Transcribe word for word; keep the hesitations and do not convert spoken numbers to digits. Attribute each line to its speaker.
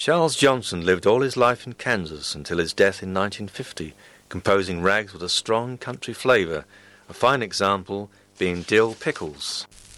Speaker 1: Charles Johnson lived all his life in Kansas until his death in nineteen fifty, composing rags with a strong country flavour, a fine example being Dill Pickles.